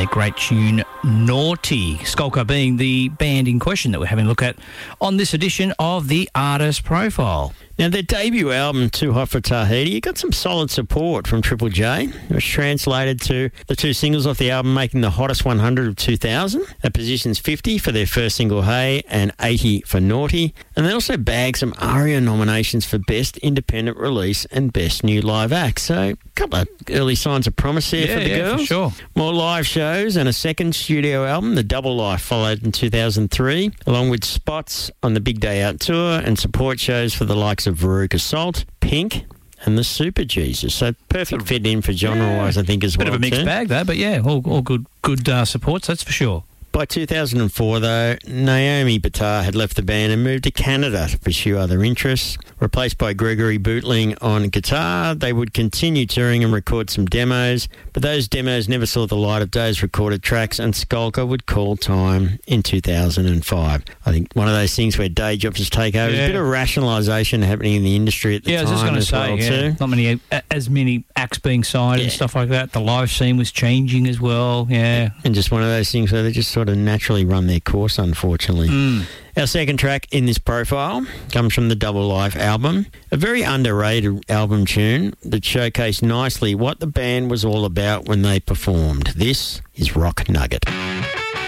their great tune, Naughty. Skolka being the band in question that we're having a look at on this edition of the Artist Profile. Now, their debut album, Too Hot for Tahiti, got some solid support from Triple J, which translated to the two singles off the album making the hottest 100 of 2000. At positions 50 for their first single, Hey, and 80 for Naughty. And they also bagged some ARIA nominations for Best Independent Release and Best New Live Act. So, a couple of early signs of promise there for the girls. For sure. More live shows and a second studio album, The Double Life, followed in 2003, along with spots on the Big Day Out tour and support shows for the likes of Veruca Salt, Pink, and the Super Jesus. So perfect fit in for genre-wise, I think, as well. Bit of a mixed bag, though, but yeah, all good supports, that's for sure. By 2004, though, Naomi Batar had left the band and moved to Canada to pursue other interests. Replaced by Gregory Bootling on guitar, they would continue touring and record some demos, but those demos never saw the light of day as recorded tracks, and Skolka would call time in 2005. I think one of those things where day jobs just take over. There's a bit of rationalisation happening in the industry at the time. I was just going to say, too. Not as many acts being signed and stuff like that. The live scene was changing as well, And just one of those things where they just sort of naturally run their course, unfortunately. Our second track in this profile comes from the Double Life album, a very underrated album tune that showcased nicely what the band was all about when they performed. This is Rock Nugget.